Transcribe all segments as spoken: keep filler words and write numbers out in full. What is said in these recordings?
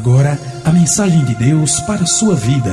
agora a mensagem de Deus para a sua vida.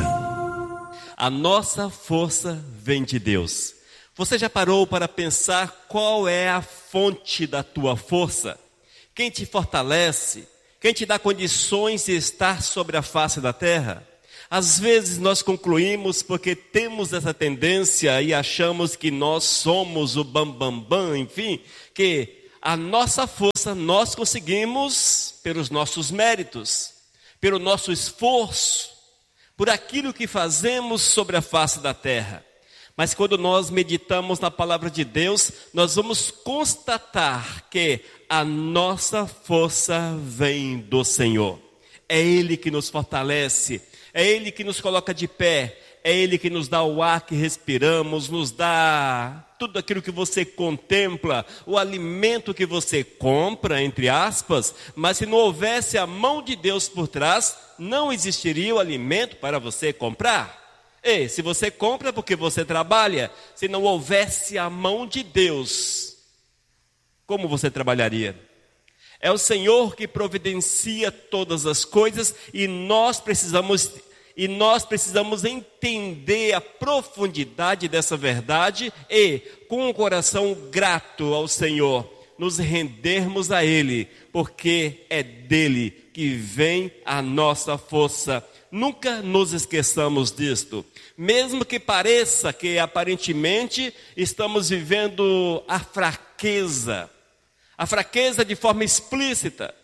A nossa força vem de Deus. Você já parou para pensar qual é a fonte da tua força? Quem te fortalece? Quem te dá condições de estar sobre a face da terra? Às vezes nós concluímos porque temos essa tendência e achamos que nós somos o bambambam, bam, bam, enfim, que a nossa força nós conseguimos pelos nossos méritos, pelo nosso esforço, por aquilo que fazemos sobre a face da terra. Mas quando nós meditamos na palavra de Deus, nós vamos constatar que a nossa força vem do Senhor. É Ele que nos fortalece, é Ele que nos coloca de pé, é Ele que nos dá o ar que respiramos, nos dá tudo aquilo que você contempla, o alimento que você compra, entre aspas, mas se não houvesse a mão de Deus por trás, não existiria o alimento para você comprar. E se você compra é porque você trabalha, se não houvesse a mão de Deus, como você trabalharia? É o Senhor que providencia todas as coisas e nós precisamos, e nós precisamos entender a profundidade dessa verdade e, com um coração grato ao Senhor, nos rendermos a Ele, porque é dele que vem a nossa força. Nunca nos esqueçamos disto. Mesmo que pareça que aparentemente estamos vivendo a fraqueza, a fraqueza de forma explícita,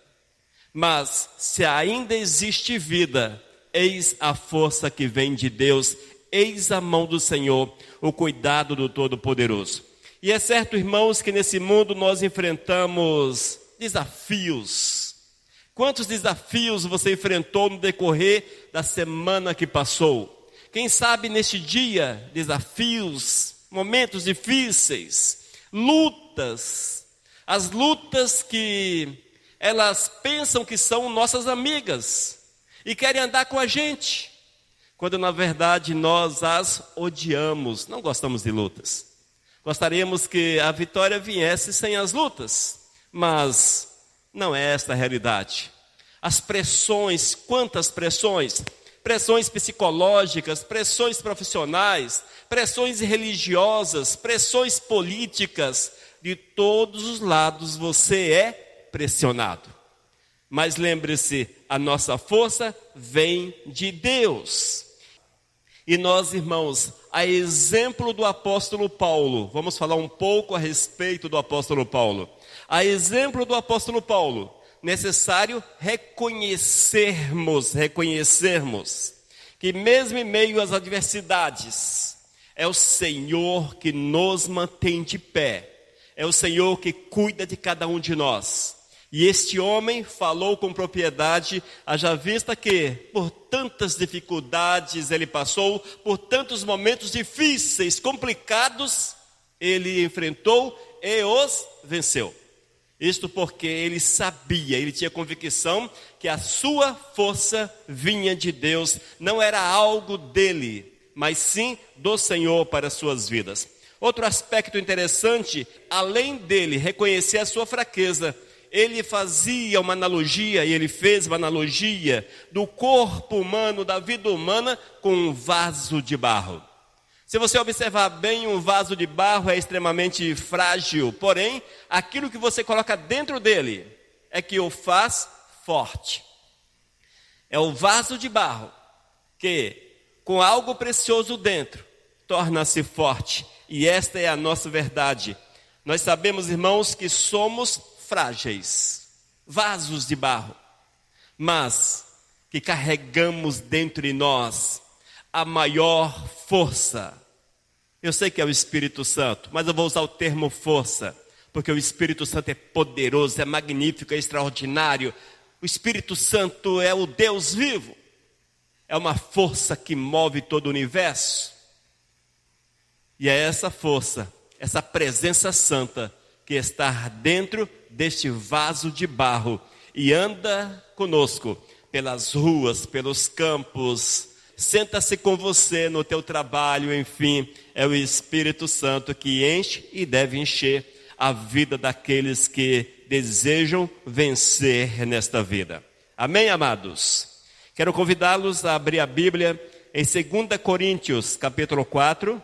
mas se ainda existe vida, eis a força que vem de Deus, eis a mão do Senhor, o cuidado do Todo-Poderoso. E é certo, irmãos, que nesse mundo nós enfrentamos desafios. Quantos desafios você enfrentou no decorrer da semana que passou? Quem sabe neste dia, desafios, momentos difíceis, lutas, as lutas que elas pensam que são nossas amigas e querem andar com a gente, quando na verdade nós as odiamos, não gostamos de lutas. Gostaríamos que a vitória viesse sem as lutas, mas não é esta a realidade. As pressões, quantas pressões? Pressões psicológicas, pressões profissionais, pressões religiosas, pressões políticas, de todos os lados você é pressionado. Mas lembre-se, a nossa força vem de Deus. E nós, irmãos, a exemplo do apóstolo Paulo, vamos falar um pouco a respeito do apóstolo Paulo. A exemplo do apóstolo Paulo, necessário reconhecermos, reconhecermos que mesmo em meio às adversidades, é o Senhor que nos mantém de pé, é o Senhor que cuida de cada um de nós. E este homem falou com propriedade, haja vista que por tantas dificuldades ele passou, por tantos momentos difíceis, complicados, ele enfrentou e os venceu. Isto porque ele sabia, ele tinha convicção que a sua força vinha de Deus, não era algo dele, mas sim do Senhor para as suas vidas. Outro aspecto interessante, além dele reconhecer a sua fraqueza, ele fazia uma analogia, e ele fez uma analogia do corpo humano, da vida humana, com um vaso de barro. Se você observar bem, um vaso de barro é extremamente frágil, porém, aquilo que você coloca dentro dele é que o faz forte. É o vaso de barro que, com algo precioso dentro, torna-se forte. E esta é a nossa verdade. Nós sabemos, irmãos, que somos frágeis, vasos de barro, mas que carregamos dentro de nós a maior força. Eu sei que é o Espírito Santo, mas eu vou usar o termo força, porque o Espírito Santo é poderoso, é magnífico, é extraordinário. O Espírito Santo é o Deus vivo, é uma força que move todo o universo. E é essa força, essa presença santa que está dentro deste vaso de barro e anda conosco pelas ruas, pelos campos, senta-se com você no teu trabalho, enfim, é o Espírito Santo que enche e deve encher a vida daqueles que desejam vencer nesta vida. Amém, amados? Quero convidá-los a abrir a Bíblia em segunda Coríntios, capítulo quatro.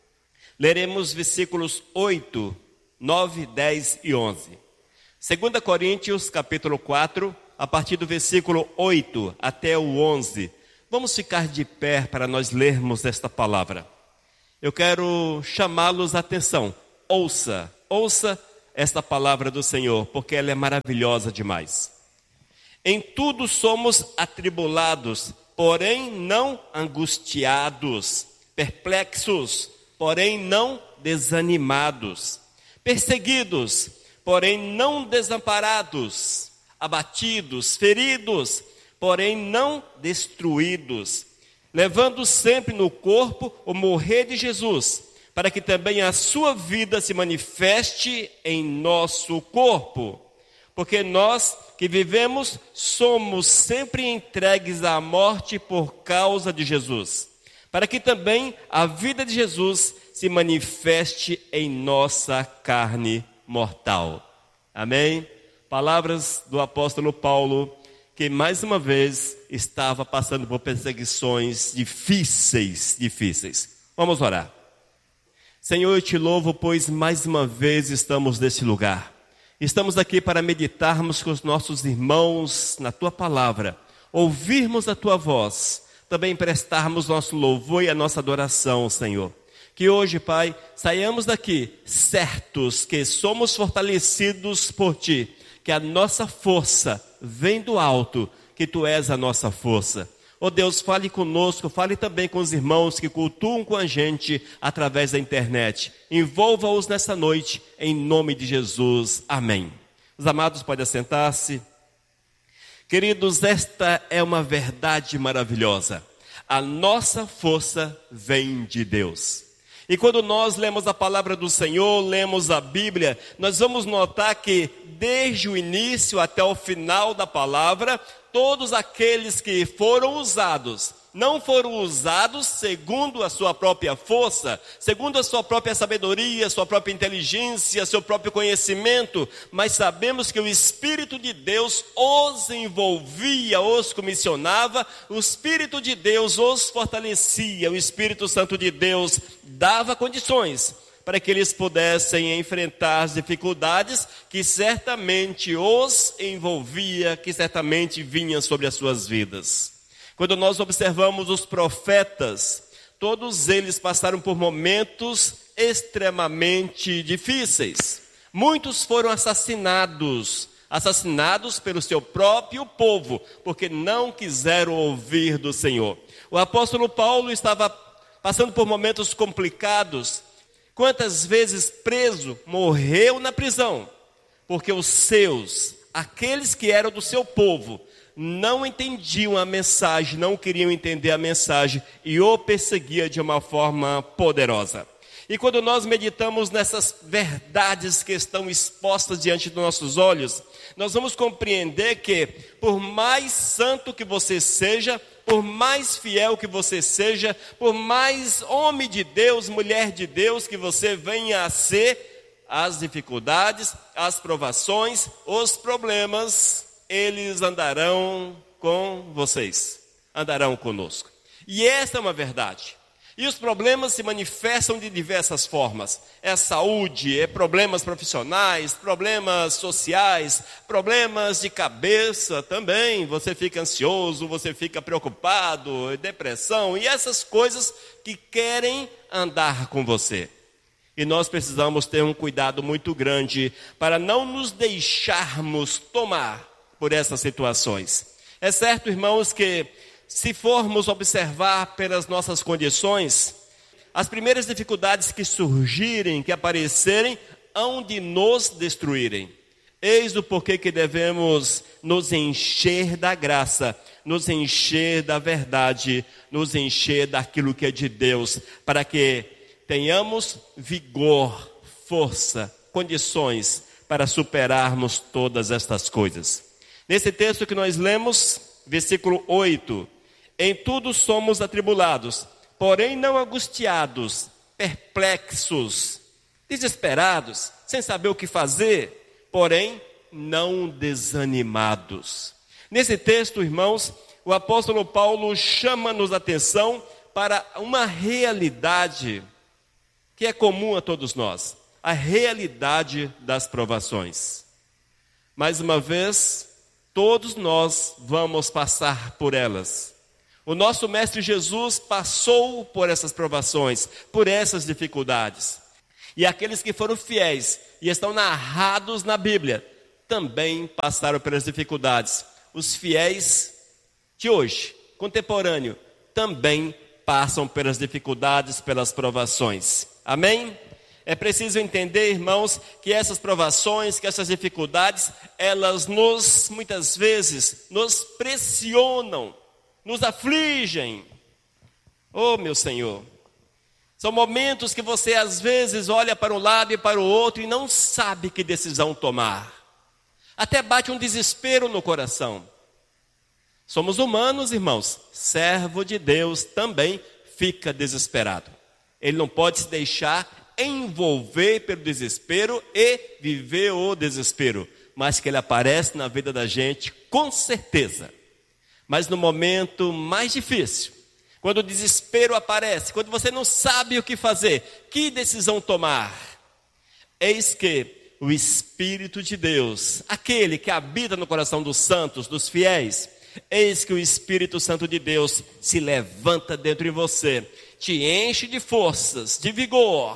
Leremos versículos oito, nove, dez e onze. segunda Coríntios, capítulo quatro, a partir do versículo oito até o onze. Vamos ficar de pé para nós lermos esta palavra. Eu quero chamá-los a atenção. Ouça, ouça esta palavra do Senhor, porque ela é maravilhosa demais. Em tudo somos atribulados, porém não angustiados, perplexos, porém não desanimados, perseguidos, porém não desamparados, abatidos, feridos, porém não destruídos, levando sempre no corpo o morrer de Jesus, para que também a sua vida se manifeste em nosso corpo. Porque nós que vivemos somos sempre entregues à morte por causa de Jesus, para que também a vida de Jesus se manifeste em nossa carne mortal. Amém? Palavras do apóstolo Paulo, que mais uma vez estava passando por perseguições difíceis, difíceis. Vamos orar. Senhor, eu te louvo, pois mais uma vez estamos nesse lugar. Estamos aqui para meditarmos com os nossos irmãos na Tua palavra, ouvirmos a Tua voz, também prestarmos nosso louvor e a nossa adoração, Senhor. Que hoje, Pai, saiamos daqui certos que somos fortalecidos por Ti, que a nossa força vem do alto, que Tu és a nossa força. Ó Deus, fale conosco, fale também com os irmãos que cultuam com a gente através da internet. Envolva-os nessa noite, em nome de Jesus. Amém. Os amados podem assentar-se. Queridos, esta é uma verdade maravilhosa. A nossa força vem de Deus. E quando nós lemos a palavra do Senhor, lemos a Bíblia, nós vamos notar que desde o início até o final da palavra, todos aqueles que foram usados, não foram usados segundo a sua própria força, segundo a sua própria sabedoria, sua própria inteligência, seu próprio conhecimento, mas sabemos que o Espírito de Deus os envolvia, os comissionava, o Espírito de Deus os fortalecia, o Espírito Santo de Deus dava condições para que eles pudessem enfrentar as dificuldades que certamente os envolvia, que certamente vinham sobre as suas vidas. Quando nós observamos os profetas, todos eles passaram por momentos extremamente difíceis. Muitos foram assassinados, assassinados pelo seu próprio povo, porque não quiseram ouvir do Senhor. O apóstolo Paulo estava passando por momentos complicados. Quantas vezes preso, morreu na prisão, porque os seus, aqueles que eram do seu povo, não entendiam a mensagem, não queriam entender a mensagem e o perseguia de uma forma poderosa. E quando nós meditamos nessas verdades que estão expostas diante dos nossos olhos, nós vamos compreender que por mais santo que você seja, por mais fiel que você seja, por mais homem de Deus, mulher de Deus que você venha a ser, as dificuldades, as provações, os problemas, eles andarão com vocês, andarão conosco. E essa é uma verdade. E os problemas se manifestam de diversas formas. É saúde, é problemas profissionais, problemas sociais, problemas de cabeça também. Você fica ansioso, você fica preocupado, depressão e essas coisas que querem andar com você. E nós precisamos ter um cuidado muito grande para não nos deixarmos tomar por essas situações. É certo, irmãos, que se formos observar pelas nossas condições, as primeiras dificuldades que surgirem, que aparecerem, hão de nos destruírem. Eis o porquê que devemos nos encher da graça, nos encher da verdade, nos encher daquilo que é de Deus, para que tenhamos vigor, força, condições para superarmos todas estas coisas. Nesse texto que nós lemos, versículo oito, em tudo somos atribulados, porém não angustiados, perplexos, desesperados, sem saber o que fazer, porém não desanimados. Nesse texto, irmãos, o apóstolo Paulo chama-nos a atenção para uma realidade que é comum a todos nós, a realidade das provações. Mais uma vez, todos nós vamos passar por elas. O nosso Mestre Jesus passou por essas provações, por essas dificuldades. E aqueles que foram fiéis e estão narrados na Bíblia, também passaram pelas dificuldades. Os fiéis de hoje, contemporâneo, também passam pelas dificuldades, pelas provações. Amém? É preciso entender, irmãos, que essas provações, que essas dificuldades, elas nos, muitas vezes, nos pressionam, nos afligem. Oh, meu Senhor! São momentos que você, às vezes, olha para um lado e para o outro e não sabe que decisão tomar. Até bate um desespero no coração. Somos humanos, irmãos. Servo de Deus também fica desesperado. Ele não pode se deixar envolver pelo desespero e viver o desespero. Mas que ele aparece na vida da gente, com certeza. Mas no momento mais difícil, quando o desespero aparece, quando você não sabe o que fazer, que decisão tomar, eis que o Espírito de Deus, aquele que habita no coração dos santos, dos fiéis, eis que o Espírito Santo de Deus se levanta dentro de você, te enche de forças, de vigor,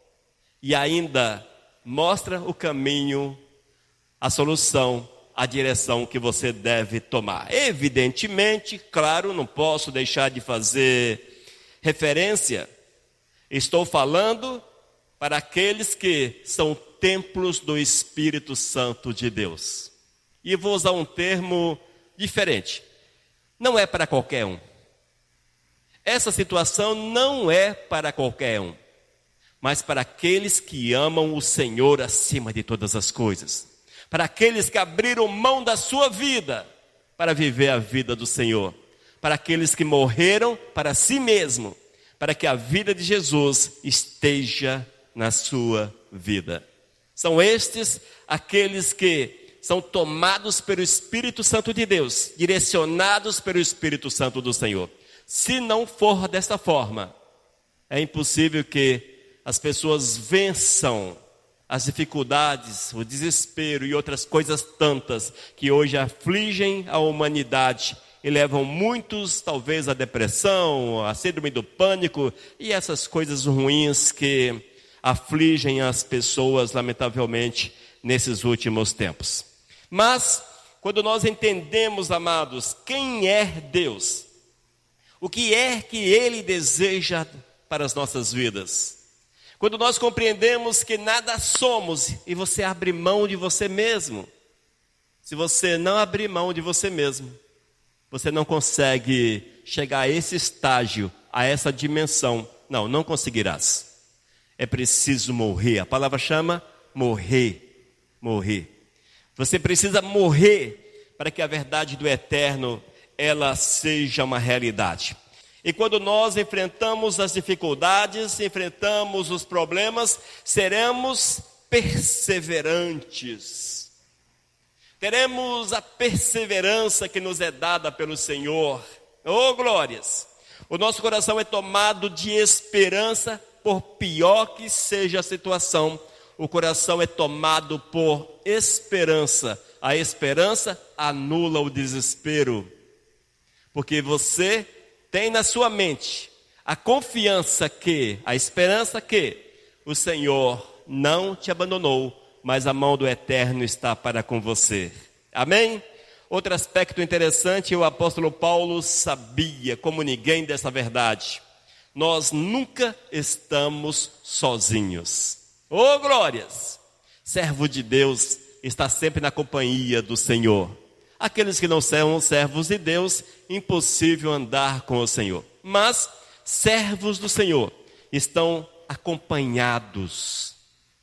e ainda mostra o caminho, a solução, a direção que você deve tomar. Evidentemente, claro, não posso deixar de fazer referência, estou falando para aqueles que são templos do Espírito Santo de Deus. E vou usar um termo diferente. Não é para qualquer um. Essa situação não é para qualquer um, mas para aqueles que amam o Senhor acima de todas as coisas. Para aqueles que abriram mão da sua vida para viver a vida do Senhor. Para aqueles que morreram para si mesmo, para que a vida de Jesus esteja na sua vida. São estes aqueles que são tomados pelo Espírito Santo de Deus, direcionados pelo Espírito Santo do Senhor. Se não for desta forma, é impossível que as pessoas vençam as dificuldades, o desespero e outras coisas tantas que hoje afligem a humanidade e levam muitos, talvez, à depressão, à síndrome do pânico e essas coisas ruins que afligem as pessoas, lamentavelmente, nesses últimos tempos. Mas, quando nós entendemos, amados, quem é Deus, o que é que Ele deseja para as nossas vidas, quando nós compreendemos que nada somos e você abre mão de você mesmo, se você não abrir mão de você mesmo, você não consegue chegar a esse estágio, a essa dimensão. Não, não conseguirás. É preciso morrer. A palavra chama morrer. Morrer. Você precisa morrer para que a verdade do eterno, ela seja uma realidade. E quando nós enfrentamos as dificuldades, enfrentamos os problemas, seremos perseverantes. Teremos a perseverança que nos é dada pelo Senhor. Oh, glórias! O nosso coração é tomado de esperança, por pior que seja a situação. O coração é tomado por esperança. A esperança anula o desespero. Porque você tem na sua mente a confiança que, a esperança que o Senhor não te abandonou, mas a mão do Eterno está para com você. Amém? Outro aspecto interessante, o apóstolo Paulo sabia, como ninguém, dessa verdade. Nós nunca estamos sozinhos. Oh, glórias! Servo de Deus está sempre na companhia do Senhor. Aqueles que não são servos de Deus, impossível andar com o Senhor. Mas servos do Senhor estão acompanhados,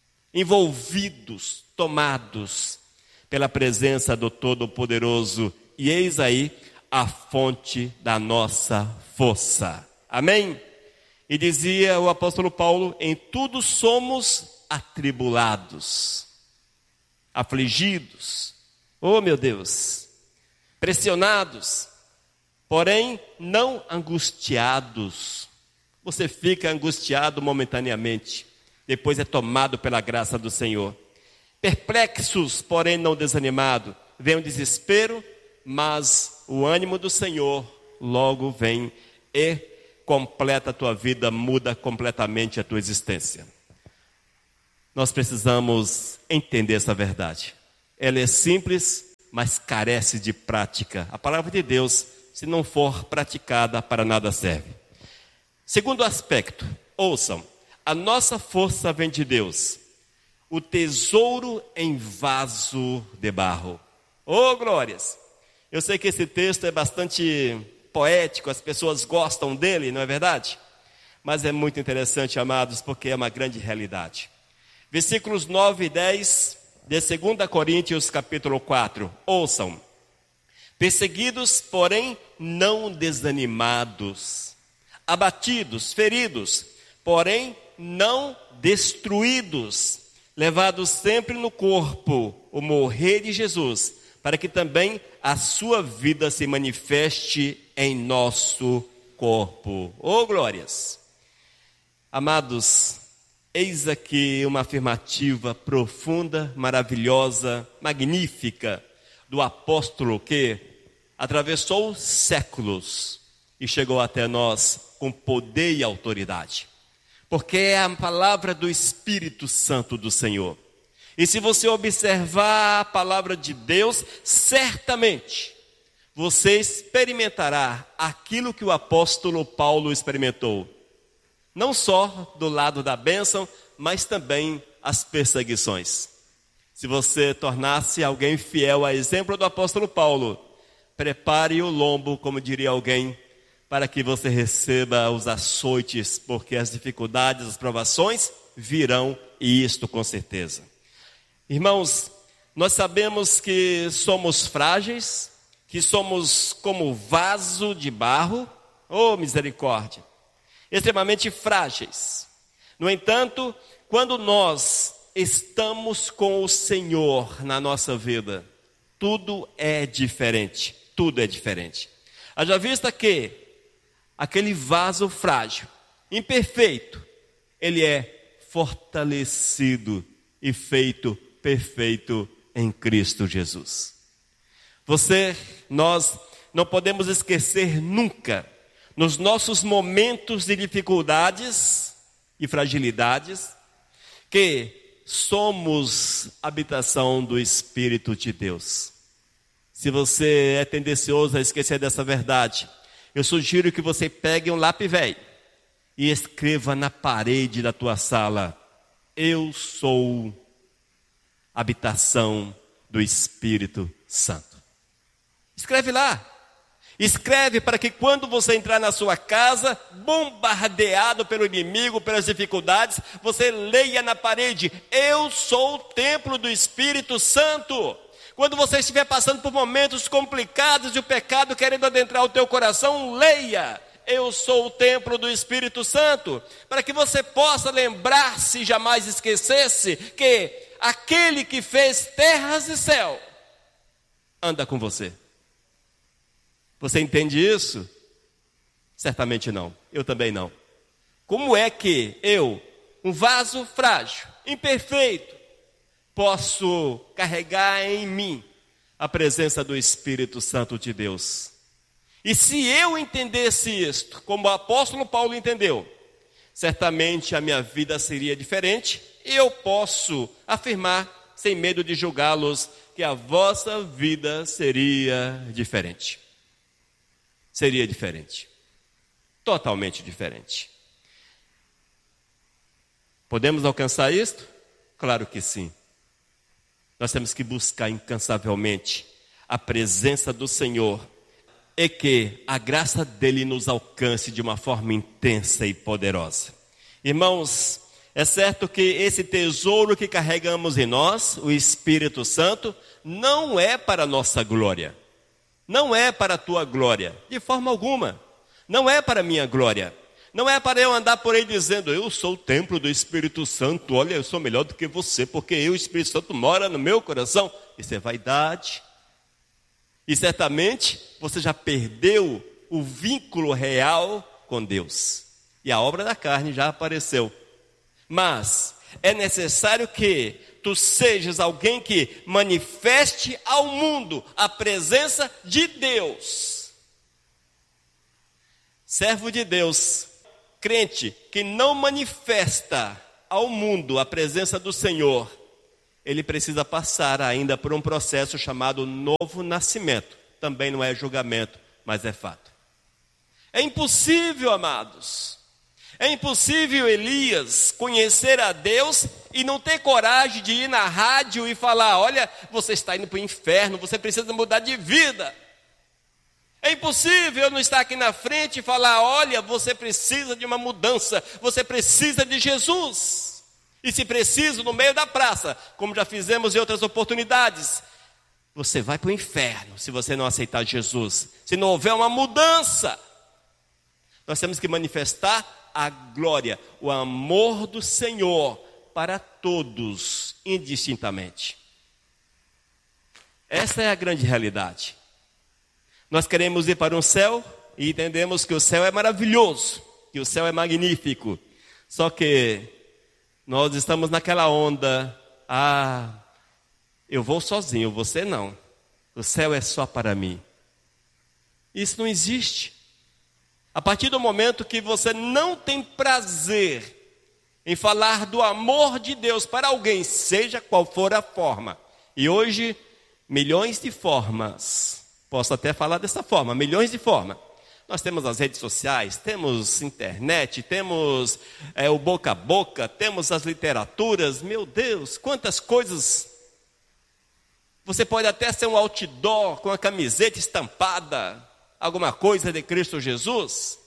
envolvidos, tomados pela presença do Todo-Poderoso. E eis aí a fonte da nossa força. Amém? E dizia o apóstolo Paulo, em tudo somos atribulados, afligidos, oh meu Deus, pressionados, porém não angustiados. Você fica angustiado momentaneamente, depois é tomado pela graça do Senhor. Perplexos, porém não desanimados. Vem o desespero, mas o ânimo do Senhor logo vem e completa a tua vida, muda completamente a tua existência. Nós precisamos entender essa verdade. Ela é simples, mas carece de prática. A palavra de Deus, se não for praticada, para nada serve. Segundo aspecto, ouçam, a nossa força vem de Deus. O tesouro em vaso de barro. Oh, glórias! Eu sei que esse texto é bastante poético, as pessoas gostam dele, não é verdade? Mas é muito interessante, amados, porque é uma grande realidade. Versículos nove e dez de segunda Coríntios, capítulo quatro. Ouçam. Perseguidos, porém não desanimados. Abatidos, feridos, porém não destruídos. Levados sempre no corpo o morrer de Jesus, para que também a sua vida se manifeste em nosso corpo. Oh, glórias! Amados, eis aqui uma afirmativa profunda, maravilhosa, magnífica do apóstolo que atravessou séculos e chegou até nós com poder e autoridade. Porque é a palavra do Espírito Santo do Senhor. E se você observar a palavra de Deus, certamente você experimentará aquilo que o apóstolo Paulo experimentou. Não só do lado da bênção, mas também as perseguições. Se você tornar-se alguém fiel a exemplo do apóstolo Paulo, prepare o lombo, como diria alguém, para que você receba os açoites, porque as dificuldades, as provações virão, e isto com certeza. Irmãos, nós sabemos que somos frágeis, que somos como vaso de barro, oh misericórdia, extremamente frágeis. No entanto, quando nós estamos com o Senhor na nossa vida, tudo é diferente, tudo é diferente. Haja vista que aquele vaso frágil, imperfeito, ele é fortalecido e feito perfeito em Cristo Jesus. Você, nós não podemos esquecer nunca, nos nossos momentos de dificuldades e fragilidades, que somos habitação do Espírito de Deus. Se você é tendencioso a esquecer dessa verdade, eu sugiro que você pegue um lápis velho e escreva na parede da tua sala: eu sou habitação do Espírito Santo. Escreve lá. Escreve para que quando você entrar na sua casa, bombardeado pelo inimigo, pelas dificuldades, você leia na parede: eu sou o templo do Espírito Santo. Quando você estiver passando por momentos complicados e o pecado querendo adentrar o teu coração, leia: eu sou o templo do Espírito Santo, para que você possa lembrar-se e jamais esquecer-se que aquele que fez terras e céu anda com você. Você entende isso? Certamente não, eu também não. Como é que eu, um vaso frágil, imperfeito, posso carregar em mim a presença do Espírito Santo de Deus? E se eu entendesse isto, como o apóstolo Paulo entendeu, certamente a minha vida seria diferente, e eu posso afirmar, sem medo de julgá-los, que a vossa vida seria diferente. Seria diferente. Totalmente diferente. Podemos alcançar isto? Claro que sim. Nós temos que buscar incansavelmente a presença do Senhor e que a graça dele nos alcance de uma forma intensa e poderosa. Irmãos, é certo que esse tesouro que carregamos em nós, o Espírito Santo, não é para a nossa glória. Não é para a tua glória, de forma alguma. Não é para a minha glória. Não é para eu andar por aí dizendo: eu sou o templo do Espírito Santo, olha, eu sou melhor do que você, porque eu, o Espírito Santo, mora no meu coração. Isso é vaidade. E certamente você já perdeu o vínculo real com Deus. E a obra da carne já apareceu. Mas é necessário que tu sejas alguém que manifeste ao mundo a presença de Deus. Servo de Deus, crente que não manifesta ao mundo a presença do Senhor, ele precisa passar ainda por um processo chamado novo nascimento. Também não é julgamento, mas é fato. É impossível, amados, é impossível Elias conhecer a Deus e não ter coragem de ir na rádio e falar: olha, você está indo para o inferno, você precisa mudar de vida. É impossível eu não estar aqui na frente e falar: olha, você precisa de uma mudança, você precisa de Jesus. E se preciso, no meio da praça, como já fizemos em outras oportunidades, você vai para o inferno se você não aceitar Jesus. Se não houver uma mudança, nós temos que manifestar a glória, o amor do Senhor para todos, indistintamente. Essa é a grande realidade. Nós queremos ir para um céu e entendemos que o céu é maravilhoso, que o céu é magnífico. Só que nós estamos naquela onda: ah, eu vou sozinho, você não. O céu é só para mim. Isso não existe. A partir do momento que você não tem prazer em falar do amor de Deus para alguém, seja qual for a forma. E hoje, milhões de formas. Posso até falar dessa forma, milhões de formas. Nós temos as redes sociais, temos internet, temos é, o boca a boca, temos as literaturas. Meu Deus, quantas coisas. Você pode até ser um outdoor com a camiseta estampada, alguma coisa de Cristo Jesus.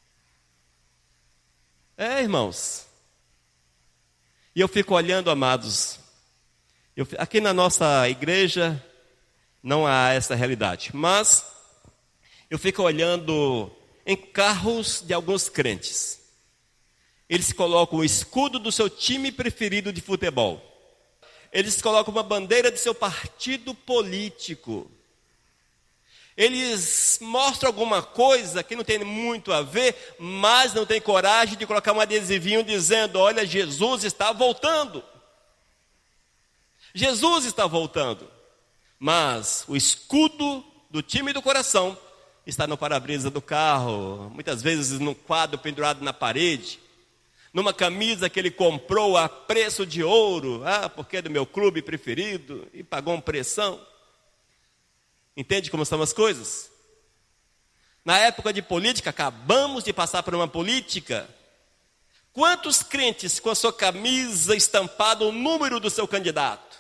É, irmãos. E eu fico olhando, amados, eu, aqui na nossa igreja não há essa realidade, mas eu fico olhando em carros de alguns crentes. Eles colocam o escudo do seu time preferido de futebol. Eles colocam uma bandeira de seu partido político. Eles mostram alguma coisa que não tem muito a ver, mas não tem coragem de colocar um adesivinho dizendo: olha, Jesus está voltando. Jesus está voltando. Mas o escudo do time do coração está no para-brisa do carro, muitas vezes num quadro pendurado na parede, numa camisa que ele comprou a preço de ouro, ah, porque é do meu clube preferido, e pagou um pressão. Entende como são as coisas? Na época de política, acabamos de passar por uma política. Quantos crentes com a sua camisa estampada o número do seu candidato?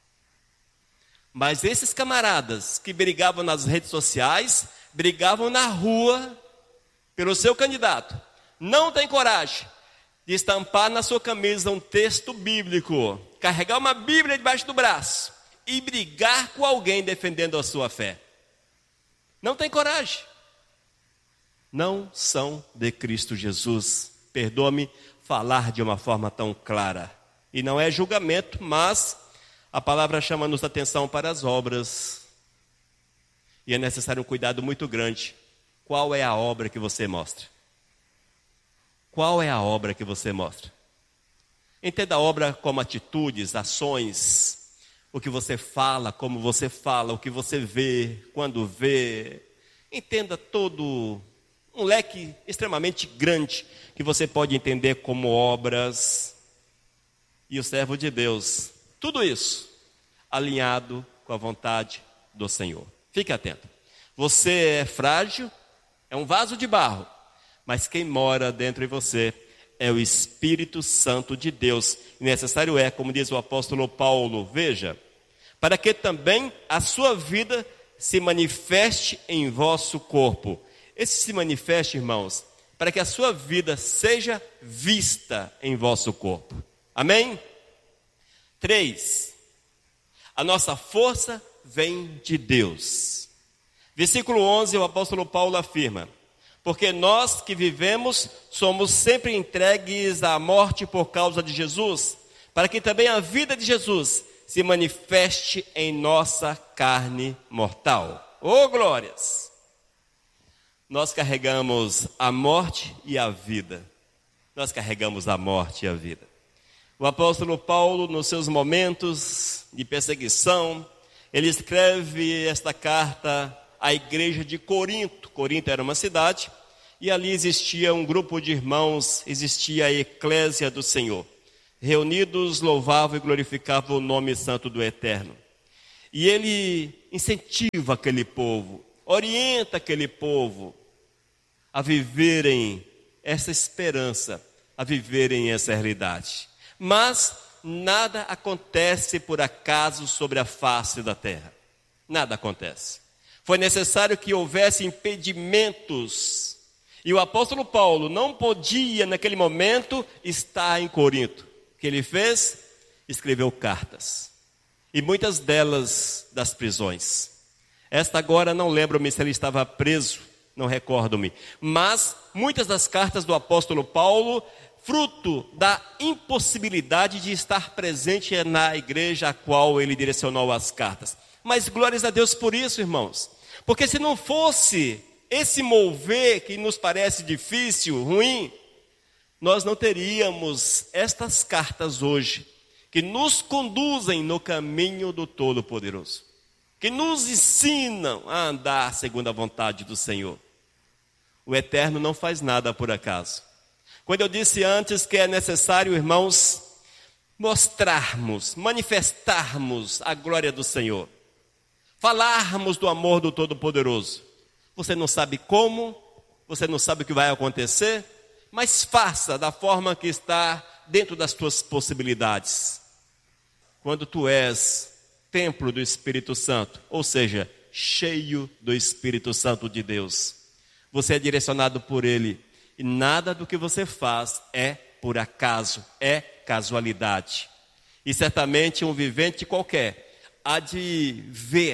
Mas esses camaradas que brigavam nas redes sociais, brigavam na rua pelo seu candidato, não tem coragem de estampar na sua camisa um texto bíblico, carregar uma Bíblia debaixo do braço e brigar com alguém defendendo a sua fé. Não tem coragem. Não são de Cristo Jesus. Perdoa-me falar de uma forma tão clara. E não é julgamento, mas a palavra chama-nos a atenção para as obras. E é necessário um cuidado muito grande. Qual é a obra que você mostra? Qual é a obra que você mostra? Entenda a obra como atitudes, ações, o que você fala, como você fala, o que você vê, quando vê. Entenda todo um leque extremamente grande que você pode entender como obras. E o servo de Deus, tudo isso alinhado com a vontade do Senhor. Fique atento. Você é frágil, é um vaso de barro, mas quem mora dentro de você é o Espírito Santo de Deus. E necessário é, como diz o apóstolo Paulo, veja, para que também a sua vida se manifeste em vosso corpo. Esse se manifeste, irmãos, para que a sua vida seja vista em vosso corpo. Amém? Três, a nossa força vem de Deus. Versículo onze, o apóstolo Paulo afirma: porque nós que vivemos somos sempre entregues à morte por causa de Jesus, para que também a vida de Jesus se manifeste em nossa carne mortal. Oh, glórias! nós carregamos a morte e a vida. Nós carregamos a morte e a vida. O apóstolo Paulo, nos seus momentos de perseguição, ele escreve esta carta à igreja de Corinto. Corinto era uma cidade e ali existia um grupo de irmãos, existia a eclésia do Senhor. Reunidos, louvavam e glorificavam o nome santo do Eterno. E ele incentiva aquele povo, orienta aquele povo a viverem essa esperança, a viverem essa realidade. Mas nada acontece por acaso sobre a face da terra. Nada acontece. Foi necessário que houvesse impedimentos. E o apóstolo Paulo não podia, naquele momento, estar em Corinto. O que ele fez? Escreveu cartas. E muitas delas das prisões. Esta agora não lembro-me se ele estava preso, não recordo-me. Mas muitas das cartas do apóstolo Paulo, fruto da impossibilidade de estar presente na igreja a qual ele direcionou as cartas. Mas glórias a Deus por isso, irmãos. Porque se não fosse esse mover que nos parece difícil, ruim, nós não teríamos estas cartas hoje, que nos conduzem no caminho do Todo-Poderoso, que nos ensinam a andar segundo a vontade do Senhor. O Eterno não faz nada por acaso. Quando eu disse antes que é necessário, irmãos, mostrarmos, manifestarmos a glória do Senhor, falarmos do amor do Todo-Poderoso. Você não sabe como, você não sabe o que vai acontecer, mas faça da forma que está dentro das tuas possibilidades. Quando tu és templo do Espírito Santo, ou seja, cheio do Espírito Santo de Deus, você é direcionado por Ele, e nada do que você faz é por acaso, é casualidade. E certamente um vivente qualquer há de ver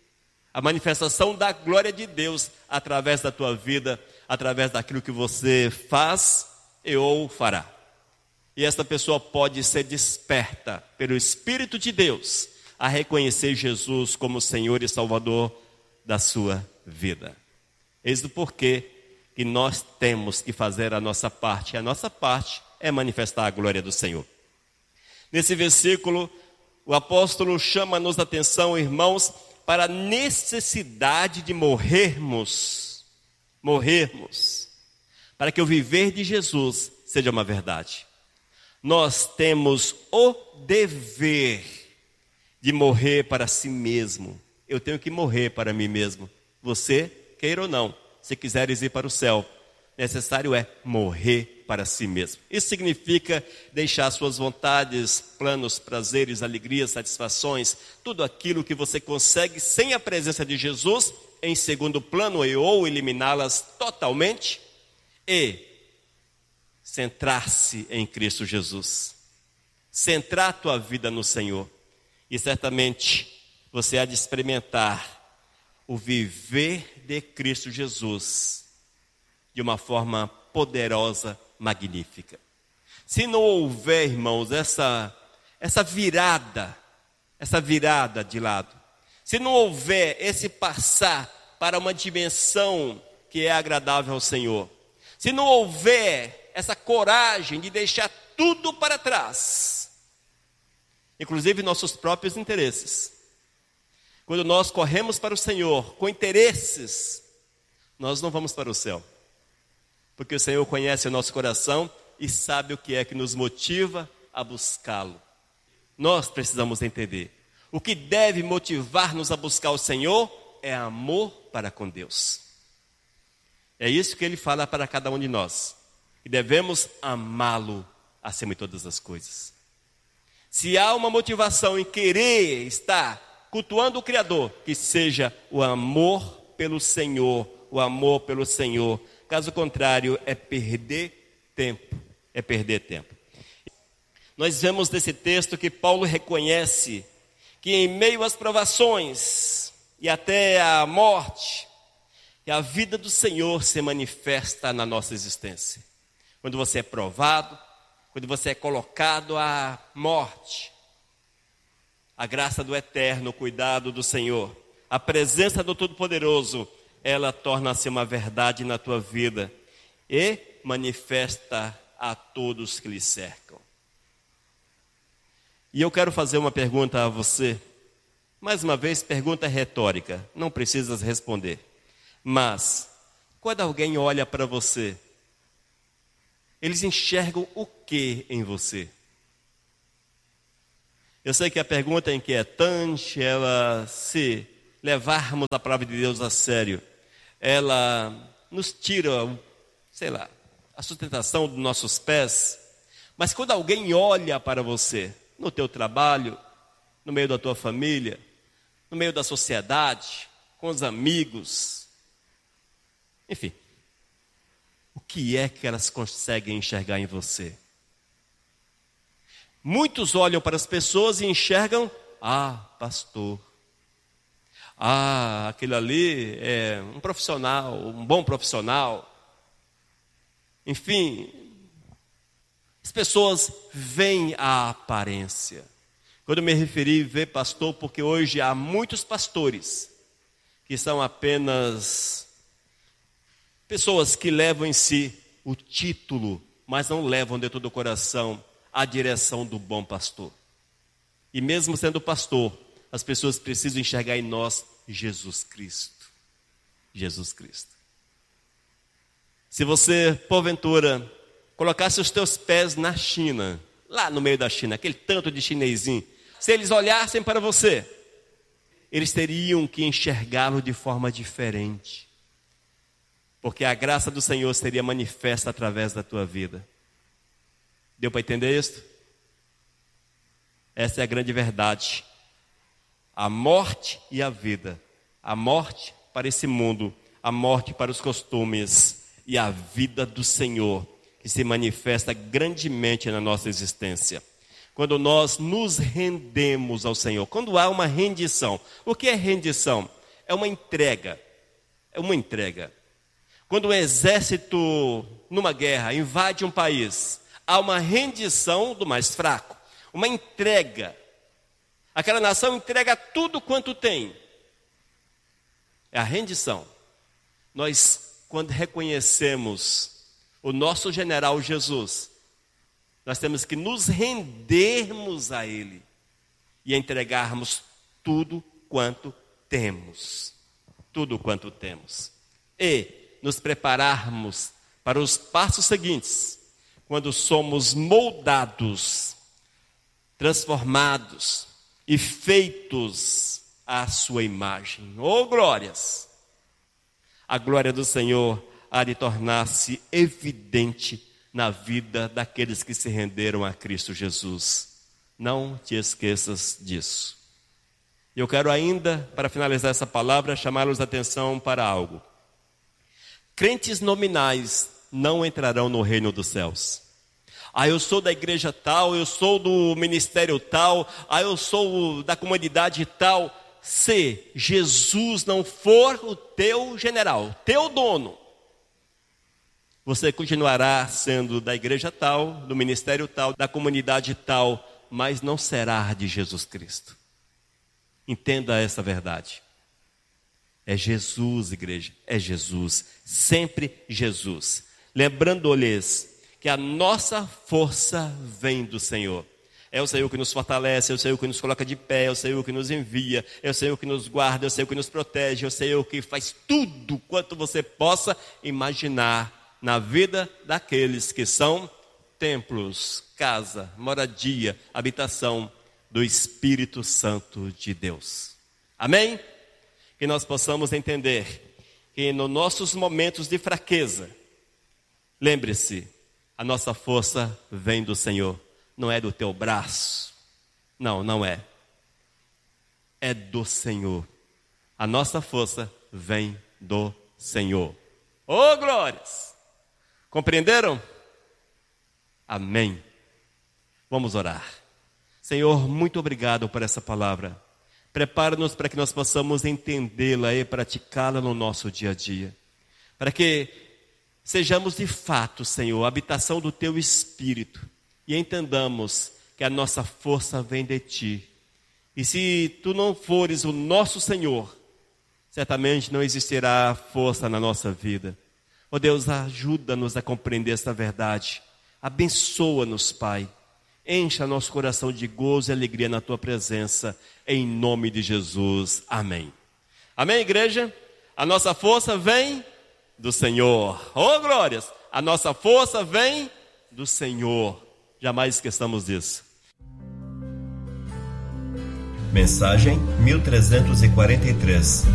a manifestação da glória de Deus através da tua vida, através daquilo que você faz e ou fará. E esta pessoa pode ser desperta pelo Espírito de Deus a reconhecer Jesus como Senhor e Salvador da sua vida. Eis o porquê que nós temos que fazer a nossa parte. E a nossa parte é manifestar a glória do Senhor. Nesse versículo, o apóstolo chama-nos a atenção, irmãos, para a necessidade de morrermos, morrermos, para que o viver de Jesus seja uma verdade. Nós temos o dever de morrer para si mesmo. Eu tenho que morrer para mim mesmo. Você, queira ou não, se quiseres ir para o céu, necessário é morrer para si mesmo. Isso significa deixar suas vontades, planos, prazeres, alegrias, satisfações, tudo aquilo que você consegue sem a presença de Jesus em segundo plano e ou eliminá-las totalmente e centrar-se em Cristo Jesus. Centrar a tua vida no Senhor. E certamente você há de experimentar o viver de Cristo Jesus de uma forma poderosa, magnífica. Se não houver, irmãos, essa, essa virada, essa virada de lado, se não houver esse passar para uma dimensão que é agradável ao Senhor, se não houver essa coragem de deixar tudo para trás, inclusive nossos próprios interesses, quando nós corremos para o Senhor com interesses, nós não vamos para o céu. Porque o Senhor conhece o nosso coração e sabe o que é que nos motiva a buscá-lo. Nós precisamos entender. O que deve motivar-nos a buscar o Senhor é amor para com Deus. É isso que Ele fala para cada um de nós. Que devemos amá-lo acima de todas as coisas. Se há uma motivação em querer estar cultuando o Criador, que seja o amor pelo Senhor, o amor pelo Senhor. Caso contrário, é perder tempo, é perder tempo. Nós vemos nesse texto que Paulo reconhece que em meio às provações e até à morte, que a vida do Senhor se manifesta na nossa existência. Quando você é provado, quando você é colocado à morte, a graça do Eterno, o cuidado do Senhor, a presença do Todo-Poderoso ela torna-se uma verdade na tua vida e manifesta a todos que lhe cercam. E eu quero fazer uma pergunta a você. Mais uma vez, pergunta retórica, não precisas responder. Mas, quando alguém olha para você, eles enxergam o que em você? Eu sei que a pergunta é inquietante, ela, se levarmos a palavra de Deus a sério, ela nos tira, sei lá, a sustentação dos nossos pés. Mas quando alguém olha para você, no teu trabalho, no meio da tua família, no meio da sociedade, com os amigos, enfim, o que é que elas conseguem enxergar em você? Muitos olham para as pessoas e enxergam, ah, pastor, ah, aquele ali é um profissional, um bom profissional. Enfim, as pessoas veem a aparência. Quando eu me referi a ver pastor, porque hoje há muitos pastores que são apenas pessoas que levam em si o título, mas não levam dentro do coração a direção do bom pastor. E mesmo sendo pastor, as pessoas precisam enxergar em nós Jesus Cristo. Jesus Cristo. Se você, porventura, colocasse os teus pés na China, lá no meio da China, aquele tanto de chinesinho, se eles olhassem para você, eles teriam que enxergá-lo de forma diferente. Porque a graça do Senhor seria manifesta através da tua vida. Deu para entender isso? Essa é a grande verdade. A morte e a vida. A morte para esse mundo, a morte para os costumes e a vida do Senhor, que se manifesta grandemente na nossa existência. Quando nós nos rendemos ao Senhor, quando há uma rendição. O que é rendição? É uma entrega. É uma entrega. Quando um exército, numa guerra, invade um país, há uma rendição do mais fraco, uma entrega. Aquela nação entrega tudo quanto tem. É a rendição. Nós, quando reconhecemos o nosso general Jesus, nós temos que nos rendermos a Ele e entregarmos tudo quanto temos. Tudo quanto temos. E nos prepararmos para os passos seguintes, quando somos moldados, transformados e feitos à sua imagem. Oh, glórias! A glória do Senhor há de tornar-se evidente na vida daqueles que se renderam a Cristo Jesus. Não te esqueças disso. Eu quero ainda, para finalizar essa palavra, chamá-los a atenção para algo. Crentes nominais não entrarão no reino dos céus. Ah, eu sou da igreja tal, eu sou do ministério tal, ah, eu sou da comunidade tal. Se Jesus não for o teu general, teu dono, você continuará sendo da igreja tal, do ministério tal, da comunidade tal, mas não será de Jesus Cristo. Entenda essa verdade. É Jesus, igreja, é Jesus, sempre Jesus. Lembrando-lhes que a nossa força vem do Senhor. É o Senhor que nos fortalece, é o Senhor que nos coloca de pé, é o Senhor que nos envia, é o Senhor que nos guarda, é o Senhor que nos protege, é o Senhor que faz tudo quanto você possa imaginar na vida daqueles que são templos, casa, moradia, habitação do Espírito Santo de Deus. Amém? Que nós possamos entender que nos nossos momentos de fraqueza, lembre-se, a nossa força vem do Senhor, não é do teu braço, não, não é, é do Senhor, a nossa força vem do Senhor. Oh, glórias! Compreenderam? Amém. Vamos orar. Senhor, muito obrigado por essa palavra. Prepara-nos para que nós possamos entendê-la e praticá-la no nosso dia a dia. Para que sejamos de fato, Senhor, a habitação do Teu Espírito. E entendamos que a nossa força vem de Ti. E se Tu não fores o nosso Senhor, certamente não existirá força na nossa vida. Ó Deus, ajuda-nos a compreender esta verdade. Abençoa-nos, Pai. Encha nosso coração de gozo e alegria na Tua presença, em nome de Jesus. Amém. Amém, igreja? A nossa força vem do Senhor. Oh, glórias! A nossa força vem do Senhor. Jamais esqueçamos disso. Mensagem mil trezentos e quarenta e três.